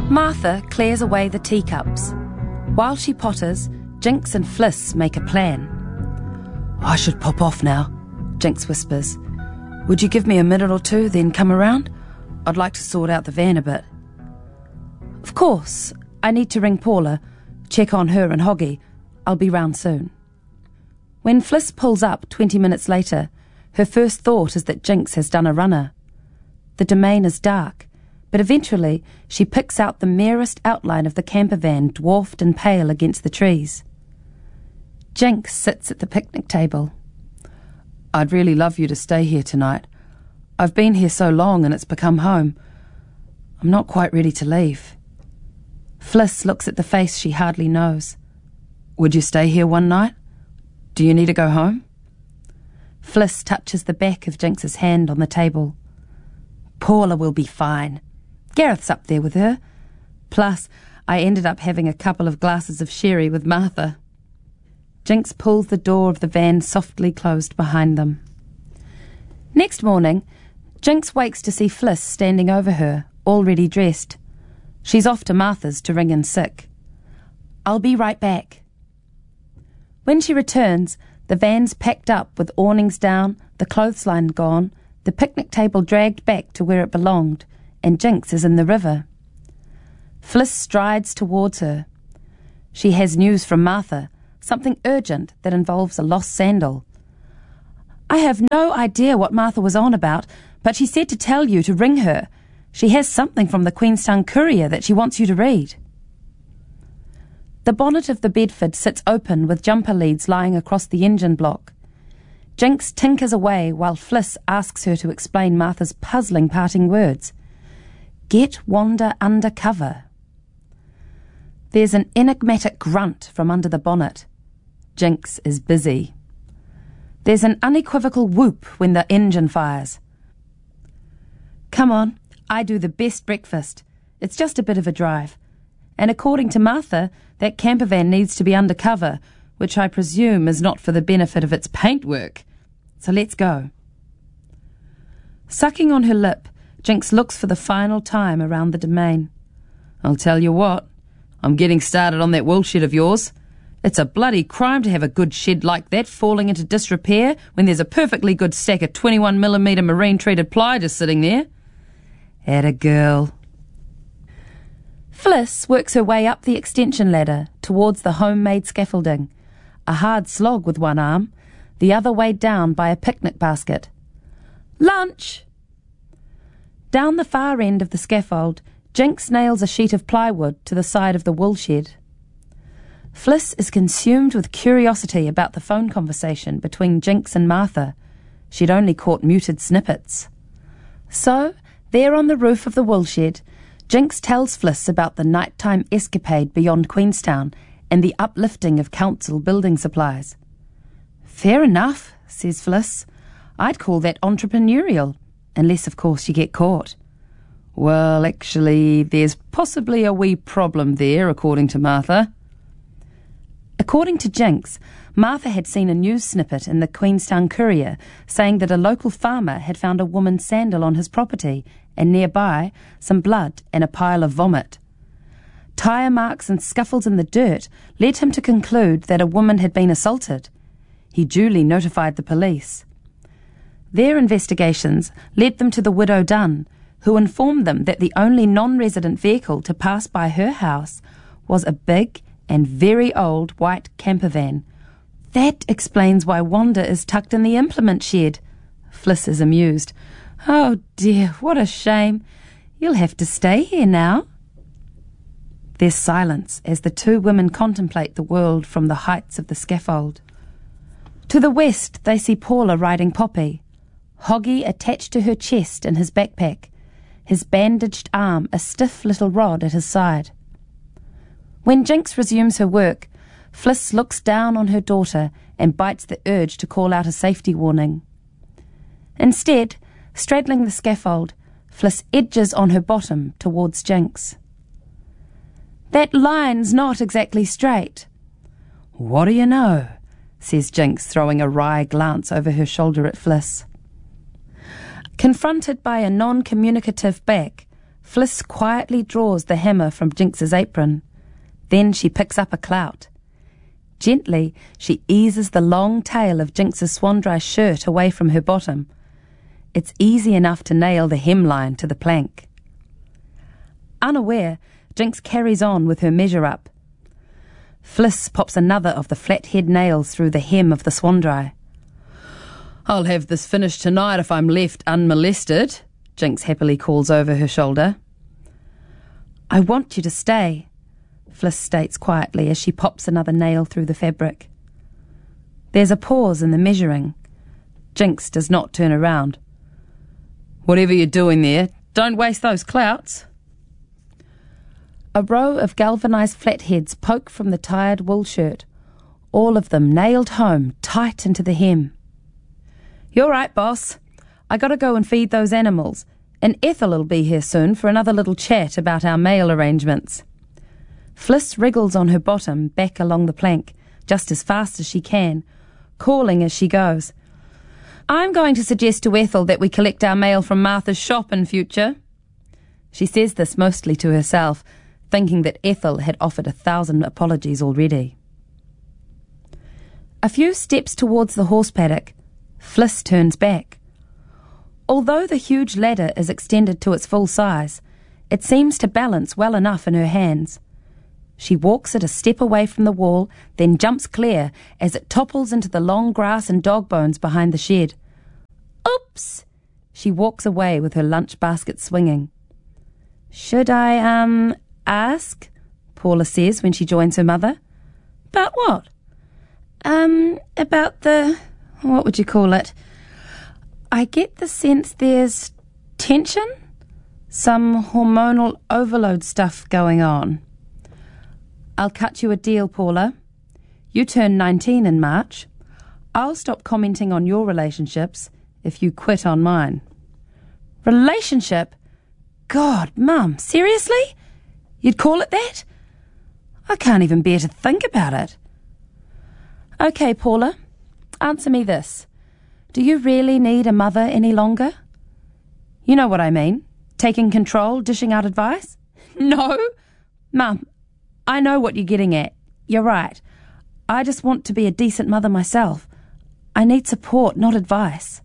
Martha clears away the teacups. While she potters, Jinx and Fliss make a plan. "I should pop off now," Jinx whispers. "Would you give me a minute or two, then come around? I'd like to sort out the van a bit." "Of course. I need to ring Paula, check on her and Hoggy. I'll be round soon." When Fliss pulls up 20 minutes later, her first thought is that Jinx has done a runner. The domain is dark, but eventually she picks out the merest outline of the camper van dwarfed and pale against the trees. Jinx sits at the picnic table. "I'd really love you to stay here tonight. I've been here so long and it's become home. I'm not quite ready to leave." Fliss looks at the face she hardly knows. "Would you stay here one night? Do you need to go home?" Fliss touches the back of Jinx's hand on the table. "Paula will be fine. Gareth's up there with her. Plus, I ended up having a couple of glasses of sherry with Martha." Jinx pulls the door of the van softly closed behind them. Next morning, Jinx wakes to see Fliss standing over her, already dressed. She's off to Martha's to ring in sick. "I'll be right back." When she returns, the van's packed up with awnings down, the clothesline gone, the picnic table dragged back to where it belonged, and Jinx is in the river. Fliss strides towards her. She has news from Martha, something urgent that involves a lost sandal. "I have no idea what Martha was on about, but she said to tell you to ring her. She has something from the Queenstown Courier that she wants you to read." The bonnet of the Bedford sits open with jumper leads lying across the engine block. Jinx tinkers away while Fliss asks her to explain Martha's puzzling parting words. "Get Wanda under cover." There's an enigmatic grunt from under the bonnet. Jinx is busy. There's an unequivocal whoop when the engine fires. "Come on, I do the best breakfast. It's just a bit of a drive. And according to Martha, that camper van needs to be undercover, which I presume is not for the benefit of its paintwork. So let's go." Sucking on her lip, Jinx looks for the final time around the domain. "I'll tell you what, I'm getting started on that wool shed of yours. It's a bloody crime to have a good shed like that falling into disrepair when there's a perfectly good stack of 21mm marine-treated ply just sitting there. Atta girl." Fliss works her way up the extension ladder towards the homemade scaffolding, a hard slog with one arm, the other weighed down by a picnic basket. "Lunch!" Down the far end of the scaffold, Jinx nails a sheet of plywood to the side of the wool shed. Fliss is consumed with curiosity about the phone conversation between Jinx and Martha. She'd only caught muted snippets. So, there on the roof of the wool shed, Jinx tells Fliss about the nighttime escapade beyond Queenstown and the uplifting of council building supplies. "Fair enough," says Fliss. "I'd call that entrepreneurial, unless of course you get caught." "Well, actually, there's possibly a wee problem there, according to Martha." According to Jinx, Martha had seen a news snippet in the Queenstown Courier saying that a local farmer had found a woman's sandal on his property and nearby some blood and a pile of vomit. Tyre marks and scuffles in the dirt led him to conclude that a woman had been assaulted. He duly notified the police. Their investigations led them to the widow Dunn, who informed them that the only non-resident vehicle to pass by her house was a big and very old white camper van. "That explains why Wanda is tucked in the implement shed." Fliss is amused. "Oh dear, what a shame. You'll have to stay here now." There's silence as the two women contemplate the world from the heights of the scaffold. To the west they see Paula riding Poppy, Hoggy attached to her chest in his backpack, his bandaged arm a stiff little rod at his side. When Jinx resumes her work, Fliss looks down on her daughter and bites the urge to call out a safety warning. Instead, straddling the scaffold, Fliss edges on her bottom towards Jinx. "That line's not exactly straight." "What do you know?" says Jinx, throwing a wry glance over her shoulder at Fliss. Confronted by a non-communicative back, Fliss quietly draws the hammer from Jinx's apron. Then she picks up a clout. Gently, she eases the long tail of Jinx's swan-dry shirt away from her bottom. It's easy enough to nail the hemline to the plank. Unaware, Jinx carries on with her measure-up. Fliss pops another of the flat-head nails through the hem of the swan-dry. "I'll have this finished tonight if I'm left unmolested," Jinx happily calls over her shoulder. "I want you to stay," Fliss states quietly as she pops another nail through the fabric. There's a pause in the measuring. Jinx does not turn around. "Whatever you're doing there, don't waste those clouts." A row of galvanised flatheads poke from the tired wool shirt, all of them nailed home tight into the hem. "You're right, boss. I gotta go and feed those animals, and Ethel'll be here soon for another little chat about our mail arrangements." Fliss wriggles on her bottom back along the plank, just as fast as she can, calling as she goes. "I'm going to suggest to Ethel that we collect our mail from Martha's shop in future." She says this mostly to herself, thinking that Ethel had offered 1,000 apologies already. A few steps towards the horse paddock, Fliss turns back. Although the huge ladder is extended to its full size, it seems to balance well enough in her hands. She walks it a step away from the wall, then jumps clear as it topples into the long grass and dog bones behind the shed. "Oops!" She walks away with her lunch basket swinging. "Should I, ask?" Paula says when she joins her mother. "About what?" About the... what would you call it? I get the sense there's tension? Some hormonal overload stuff going on. I'll cut you a deal, Paula. You turn 19 in March. I'll stop commenting on your relationships if you quit on mine. Relationship? God, Mum, seriously? You'd call it that? I can't even bear to think about it. Okay, Paula, answer me this. Do you really need a mother any longer? You know what I mean. Taking control, dishing out advice? No. Mum, I know what you're getting at. You're right. I just want to be a decent mother myself. I need support, not advice.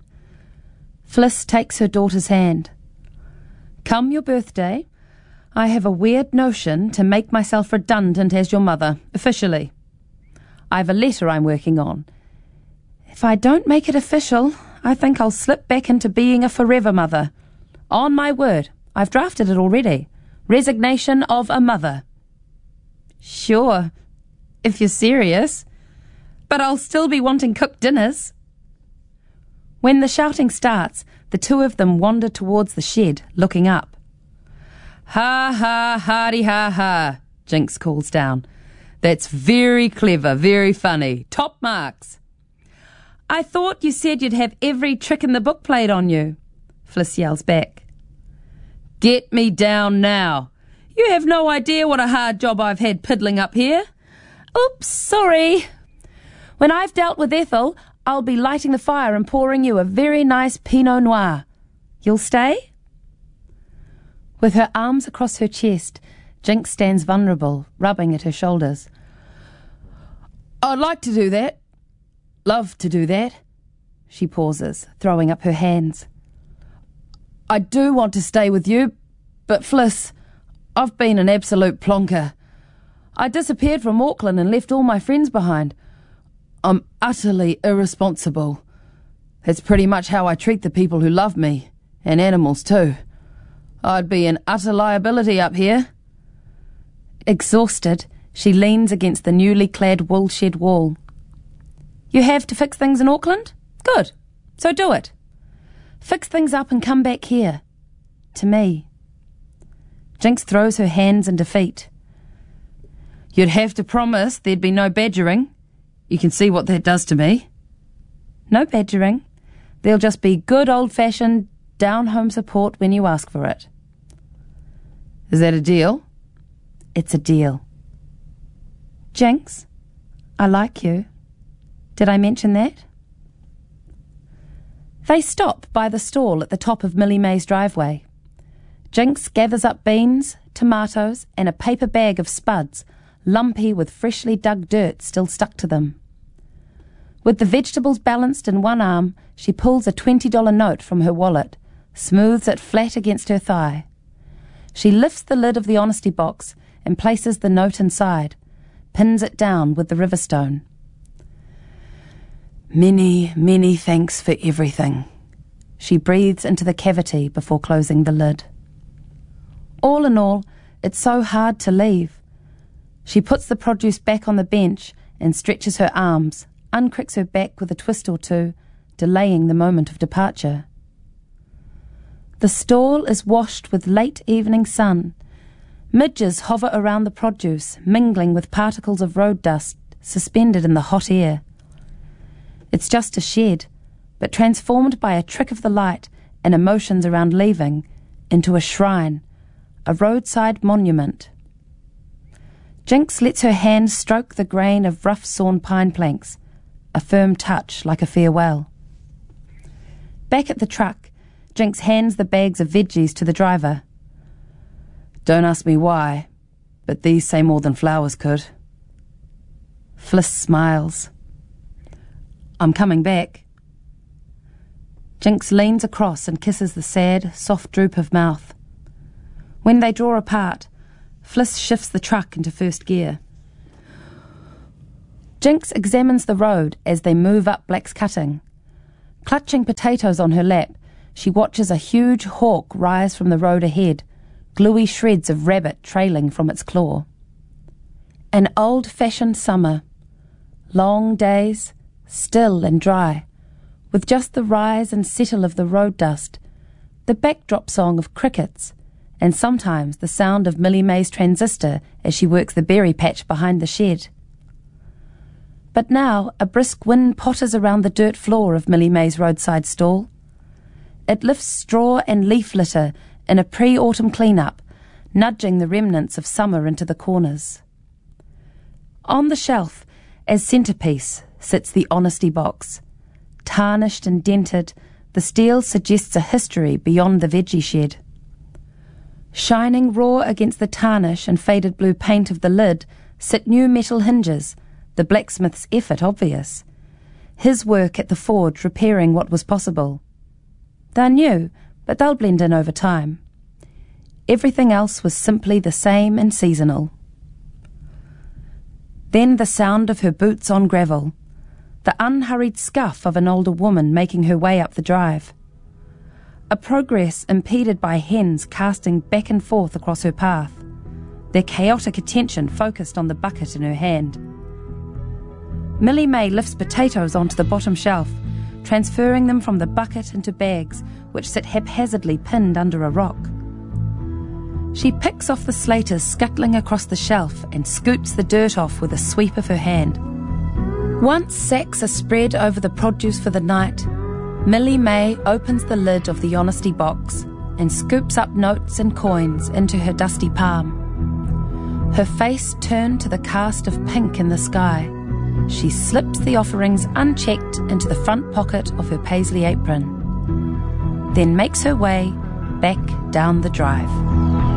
Fliss takes her daughter's hand. Come your birthday, I have a weird notion to make myself redundant as your mother, officially. I've a letter I'm working on. If I don't make it official, I think I'll slip back into being a forever mother. On my word, I've drafted it already. Resignation of a mother. Sure, if you're serious. But I'll still be wanting cooked dinners. When the shouting starts, the two of them wander towards the shed, looking up. Ha ha, hardy ha ha, Jinx calls down. That's very clever, very funny. Top marks. I thought you said you'd have every trick in the book played on you, Fliss yells back. Get me down now. You have no idea what a hard job I've had piddling up here. Oops, sorry. When I've dealt with Ethel, I'll be lighting the fire and pouring you a very nice Pinot Noir. You'll stay? With her arms across her chest, Jinx stands vulnerable, rubbing at her shoulders. I'd like to do that. Love to do that. She pauses, throwing up her hands. I do want to stay with you, but Fliss, I've been an absolute plonker. I disappeared from Auckland and left all my friends behind. I'm utterly irresponsible. It's pretty much how I treat the people who love me, and animals too. I'd be an utter liability up here. Exhausted, she leans against the newly clad wool shed wall. You have to fix things in Auckland? Good. So do it. Fix things up and come back here. To me. Jinx throws her hands in defeat. You'd have to promise there'd be no badgering. You can see what that does to me. No badgering. There'll just be good old-fashioned down-home support when you ask for it. Is that a deal? It's a deal. Jinx, I like you. Did I mention that? They stop by the stall at the top of Millie May's driveway. Jinx gathers up beans, tomatoes, and a paper bag of spuds, lumpy with freshly dug dirt still stuck to them. With the vegetables balanced in one arm, she pulls a $20 note from her wallet, smooths it flat against her thigh. She lifts the lid of the honesty box and places the note inside, pins it down with the river stone. Many, many thanks for everything. She breathes into the cavity before closing the lid. All in all, it's so hard to leave. She puts the produce back on the bench and stretches her arms, uncricks her back with a twist or two, delaying the moment of departure. The stall is washed with late evening sun. Midges hover around the produce, mingling with particles of road dust suspended in the hot air. It's just a shed, but transformed by a trick of the light and emotions around leaving into a shrine, a roadside monument. Jinx lets her hand stroke the grain of rough-sawn pine planks, a firm touch like a farewell. Back at the truck, Jinx hands the bags of veggies to the driver. Don't ask me why, but these say more than flowers could. Fliss smiles. I'm coming back. Jinx leans across and kisses the sad, soft droop of mouth. When they draw apart, Fliss shifts the truck into first gear. Jinx examines the road as they move up Black's Cutting. Clutching potatoes on her lap, she watches a huge hawk rise from the road ahead, gluey shreds of rabbit trailing from its claw. An old-fashioned summer. Long days, still and dry, with just the rise and settle of the road dust, the backdrop song of crickets, and sometimes the sound of Millie May's transistor as she works the berry patch behind the shed. But now a brisk wind potters around the dirt floor of Millie May's roadside stall. It lifts straw and leaf litter in a pre-autumn clean-up, nudging the remnants of summer into the corners. On the shelf, as centrepiece, sits the honesty box. Tarnished and dented, the steel suggests a history beyond the veggie shed. Shining raw against the tarnish and faded blue paint of the lid sit new metal hinges, the blacksmith's effort obvious. His work at the forge repairing what was possible. They're new, but they'll blend in over time. Everything else was simply the same and seasonal. Then the sound of her boots on gravel, the unhurried scuff of an older woman making her way up the drive. A progress impeded by hens casting back and forth across her path, their chaotic attention focused on the bucket in her hand. Millie May lifts potatoes onto the bottom shelf, transferring them from the bucket into bags, which sit haphazardly pinned under a rock. She picks off the slaters scuttling across the shelf and scoops the dirt off with a sweep of her hand. Once sacks are spread over the produce for the night, Millie May opens the lid of the honesty box and scoops up notes and coins into her dusty palm. Her face turned to the cast of pink in the sky. She slips the offerings unchecked into the front pocket of her paisley apron, then makes her way back down the drive.